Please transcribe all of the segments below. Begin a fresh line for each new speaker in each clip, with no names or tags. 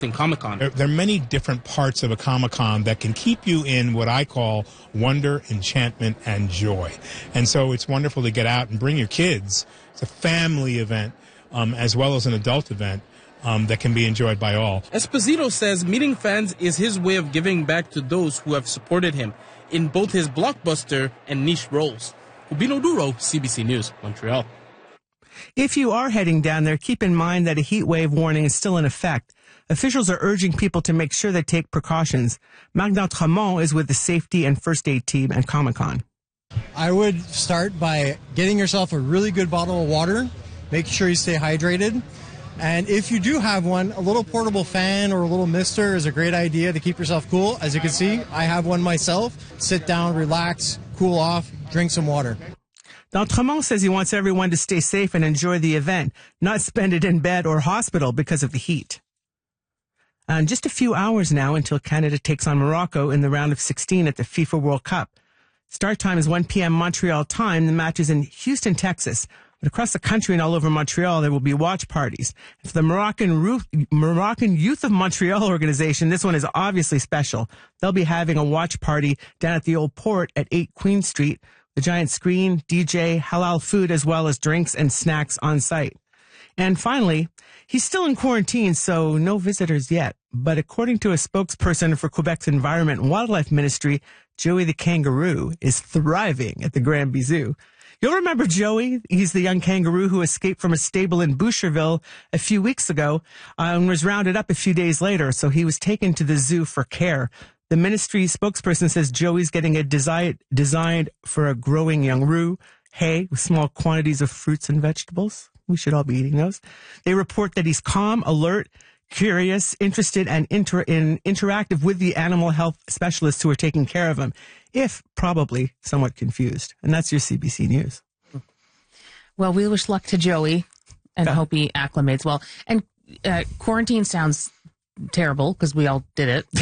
in Comic-Con.
There are many different parts of a Comic-Con that can keep you in what I call wonder, enchantment, and joy. And so it's wonderful to get out and bring your kids. It's a family event as well as an adult event that can be enjoyed by all.
Esposito says meeting fans is his way of giving back to those who have supported him in both his blockbuster and niche roles. Rubino Duro, CBC News, Montreal.
If you are heading down there, keep in mind that a heat wave warning is still in effect. Officials are urging people to make sure they take precautions. Marc d'Entremont is with the safety and first aid team at Comic-Con.
I would start by getting yourself a really good bottle of water, making sure you stay hydrated. And if you do have one, a little portable fan or a little mister is a great idea to keep yourself cool. As you can see, I have one myself. Sit down, relax, cool off, drink some water.
D'Entremont says he wants everyone to stay safe and enjoy the event, not spend it in bed or hospital because of the heat. And just a few hours now until Canada takes on Morocco in the round of 16 at the FIFA World Cup. Start time is 1 p.m. Montreal time. The match is in Houston, Texas. But across the country and all over Montreal, there will be watch parties. And for the Moroccan Youth of Montreal organization, this one is obviously special. They'll be having a watch party down at the Old Port at 8 Queen Street. The giant screen, DJ, halal food, as well as drinks and snacks on site. And finally, he's still in quarantine, so no visitors yet. But according to a spokesperson for Quebec's Environment and Wildlife Ministry, Joey the kangaroo is thriving at the Granby Zoo. You'll remember Joey. He's the young kangaroo who escaped from a stable in Boucherville a few weeks ago and was rounded up a few days later, so he was taken to the zoo for care. The ministry spokesperson says Joey's getting a designed for a growing young roo, hay with small quantities of fruits and vegetables. We should all be eating those. They report that he's calm, alert, curious, interested, and interactive with the animal health specialists who are taking care of him, if probably somewhat confused. And that's your CBC News.
Well, we wish luck to Joey and hope he acclimates well. And quarantine sounds terrible because we all did it.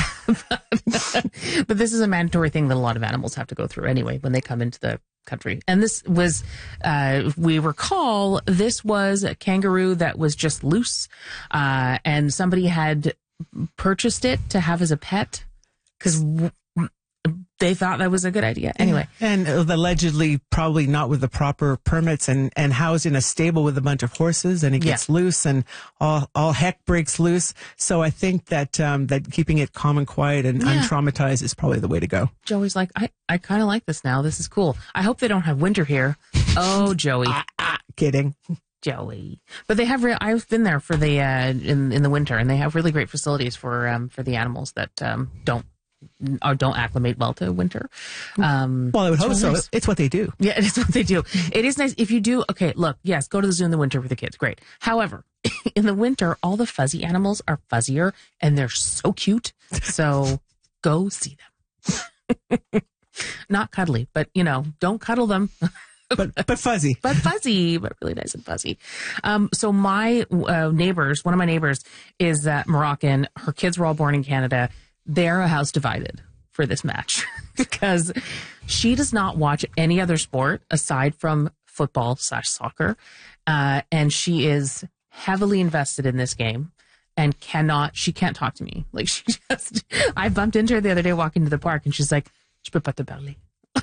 But this is a mandatory thing that a lot of animals have to go through anyway when they come into the country. And this was, we recall, this was a kangaroo that was just loose, and somebody had purchased it to have as a pet because they thought that was a good idea. Anyway.
And allegedly probably not with the proper permits and housed in a stable with a bunch of horses, and it gets loose and all heck breaks loose. So I think that that keeping it calm and quiet and untraumatized is probably the way to go.
Joey's like, I kind of like this now. This is cool. I hope they don't have winter here. Oh, Joey.
Kidding.
Joey. But they have I've been there for the in the winter, and they have really great facilities for the animals that don't acclimate well to winter.
Well, I would hope so.
Nice.
It's what they do.
Yeah, it's what they do. It is nice if you do. Okay, look, yes, go to the zoo in the winter with the kids. Great. However, in the winter, all the fuzzy animals are fuzzier and they're so cute. So go see them. Not cuddly, but don't cuddle them.
But fuzzy.
But fuzzy, but really nice and fuzzy. So my neighbors, one of my neighbors is Moroccan. Her kids were all born in Canada. They're a house divided for this match because she does not watch any other sport aside from football/soccer. And she is heavily invested in this game and she can't talk to me. Like I bumped into her the other day walking to the park and she's like, "Je peux pas te parler."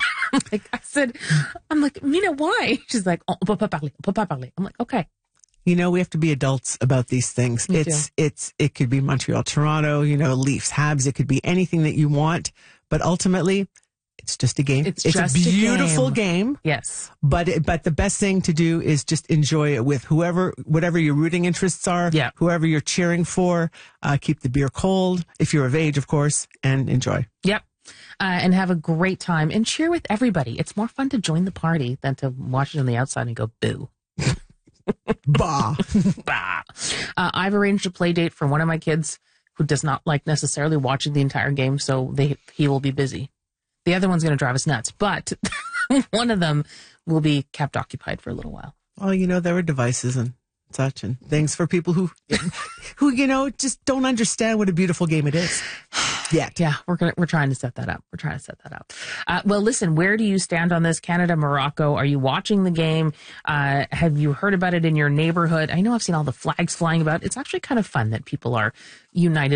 I'm like, Mina, why? She's like, "On peut pas parler." I'm like, okay.
We have to be adults about these things. It could be Montreal, Toronto, Leafs, Habs. It could be anything that you want. But ultimately, it's just a game. It's
just
a beautiful game.
Yes.
But the best thing to do is just enjoy it with whatever your rooting interests are.
Yeah.
Whoever you're cheering for. Keep the beer cold, if you're of age, of course, and enjoy.
Yep. And have a great time and cheer with everybody. It's more fun to join the party than to watch it on the outside and go boo.
Bah.
Bah. I've arranged a play date for one of my kids who does not like necessarily watching the entire game, so he will be busy. The other one's going to drive us nuts, but one of them will be kept occupied for a little while.
Well, there are devices and such and things for people who just don't understand what a beautiful game it is. yet.
Yeah, we're trying to set that up. Well, listen, where do you stand on this? Canada, Morocco. Are you watching the game? Have you heard about it in your neighborhood? I know I've seen all the flags flying about. It's actually kind of fun that people are united